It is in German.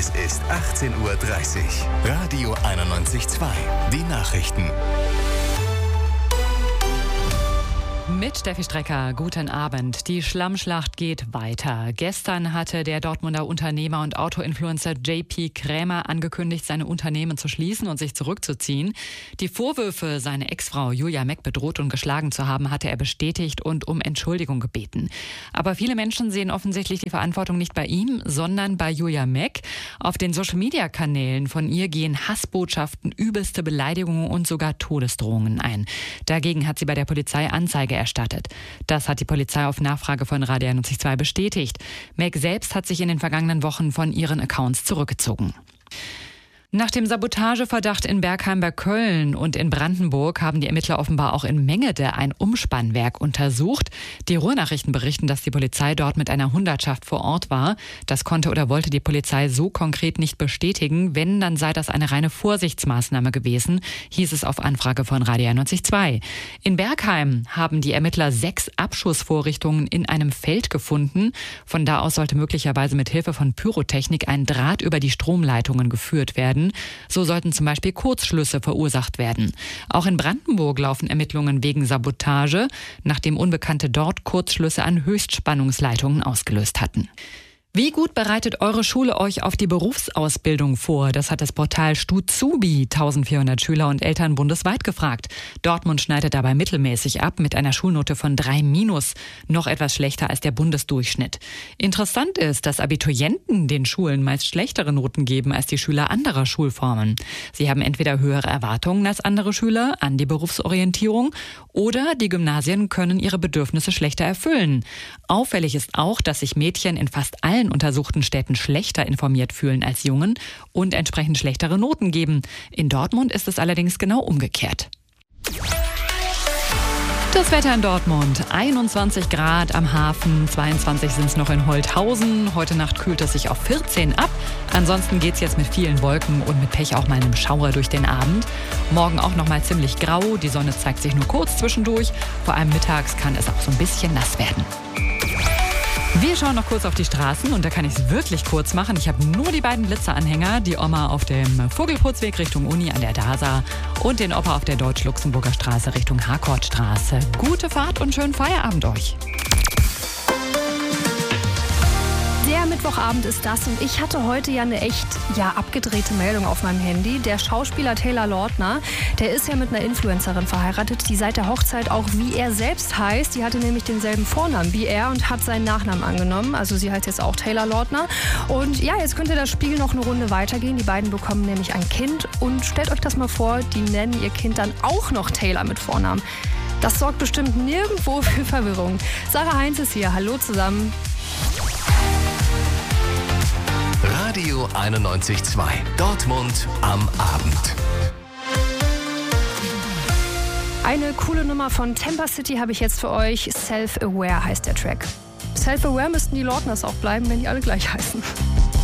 Es ist 18:30 Uhr. Radio 91.2. Die Nachrichten. Mit Steffi Strecker, guten Abend. Die Schlammschlacht geht weiter. Gestern hatte der Dortmunder Unternehmer und Autoinfluencer JP Krämer angekündigt, seine Unternehmen zu schließen und sich zurückzuziehen. Die Vorwürfe, seine Ex-Frau Julia Meck bedroht und geschlagen zu haben, hatte er bestätigt und um Entschuldigung gebeten. Aber viele Menschen sehen offensichtlich die Verantwortung nicht bei ihm, sondern bei Julia Meck. Auf den Social-Media-Kanälen von ihr gehen Hassbotschaften, übelste Beleidigungen und sogar Todesdrohungen ein. Dagegen hat sie bei der Polizei Anzeige erstattet. Das hat die Polizei auf Nachfrage von Radio 91.2 bestätigt. Meck selbst hat sich in den vergangenen Wochen von ihren Accounts zurückgezogen. Nach dem Sabotageverdacht in Bergheim bei Köln und in Brandenburg haben die Ermittler offenbar auch in Mengede ein Umspannwerk untersucht. Die Ruhrnachrichten berichten, dass die Polizei dort mit einer Hundertschaft vor Ort war. Das konnte oder wollte die Polizei so konkret nicht bestätigen. Wenn, dann sei das eine reine Vorsichtsmaßnahme gewesen, hieß es auf Anfrage von Radio 91.2. In Bergheim haben die Ermittler 6 Abschussvorrichtungen in einem Feld gefunden. Von da aus sollte möglicherweise mit Hilfe von Pyrotechnik ein Draht über die Stromleitungen geführt werden. So sollten zum Beispiel Kurzschlüsse verursacht werden. Auch in Brandenburg laufen Ermittlungen wegen Sabotage, nachdem Unbekannte dort Kurzschlüsse an Höchstspannungsleitungen ausgelöst hatten. Wie gut bereitet eure Schule euch auf die Berufsausbildung vor? Das hat das Portal Studzubi 1400 Schüler und Eltern bundesweit gefragt. Dortmund schneidet dabei mittelmäßig ab mit einer Schulnote von 3-, noch etwas schlechter als der Bundesdurchschnitt. Interessant ist, dass Abiturienten den Schulen meist schlechtere Noten geben als die Schüler anderer Schulformen. Sie haben entweder höhere Erwartungen als andere Schüler an die Berufsorientierung oder die Gymnasien können ihre Bedürfnisse schlechter erfüllen. Auffällig ist auch, dass sich Mädchen in fast allen untersuchten Städten schlechter informiert fühlen als Jungen und entsprechend schlechtere Noten geben. In Dortmund ist es allerdings genau umgekehrt. Das Wetter in Dortmund, 21 Grad am Hafen, 22 sind es noch in Holthausen. Heute Nacht kühlt es sich auf 14 ab. Ansonsten geht es jetzt mit vielen Wolken und mit Pech auch mal einem Schauer durch den Abend. Morgen auch noch mal ziemlich grau, die Sonne zeigt sich nur kurz zwischendurch. Vor allem mittags kann es auch so ein bisschen nass werden. Wir schauen noch kurz auf die Straßen und da kann ich es wirklich kurz machen. Ich habe nur die beiden Blitzeranhänger, die Oma auf dem Vogelputzweg Richtung Uni an der DASA und den Opa auf der Deutsch-Luxemburger Straße Richtung Harkortstraße. Gute Fahrt und schönen Feierabend euch. Der Mittwochabend ist das und ich hatte heute ja eine echt abgedrehte Meldung auf meinem Handy. Der Schauspieler Taylor Lautner, der ist ja mit einer Influencerin verheiratet, die seit der Hochzeit auch wie er selbst heißt. Die hatte nämlich denselben Vornamen wie er und hat seinen Nachnamen angenommen. Also sie heißt jetzt auch Taylor Lautner. Und ja, jetzt könnte das Spiel noch eine Runde weitergehen. Die beiden bekommen nämlich ein Kind und stellt euch das mal vor, die nennen ihr Kind dann auch noch Taylor mit Vornamen. Das sorgt bestimmt nirgendwo für Verwirrung. Sarah Heinz ist hier. Hallo zusammen. Radio 91.2. Dortmund am Abend. Eine coole Nummer von Temper City habe ich jetzt für euch. Self-Aware heißt der Track. Self-Aware müssten die Lautners auch bleiben, wenn die alle gleich heißen.